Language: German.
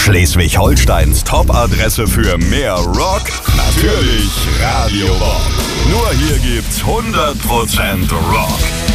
Schleswig-Holsteins Top-Adresse für mehr Rock? Natürlich Radio Bob. Nur hier gibt's 100% Rock.